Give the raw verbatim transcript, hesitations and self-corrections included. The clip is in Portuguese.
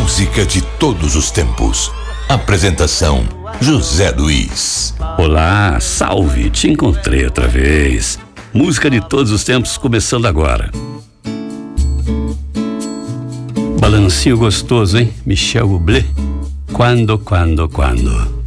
música de todos os tempos. Apresentação: José Luiz. Olá, salve, te encontrei outra vez. Música de todos os tempos começando agora. Balancinho gostoso, hein? Michel Bublé. Quando, quando, quando.